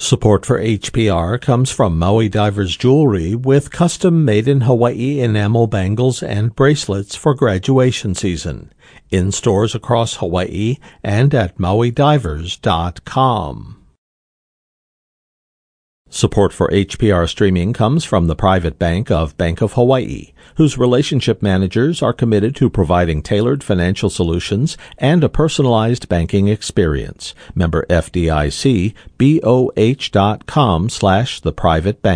Support for HPR comes from Maui Divers Jewelry with custom made-in-Hawaii enamel bangles and bracelets for graduation season. In stores across Hawaii and at MauiDivers.com. Support for HPR streaming comes from the Private Bank of Bank of Hawaii, whose relationship managers are committed to providing tailored financial solutions and a personalized banking experience. Member FDIC, BOH.com/theprivatebank.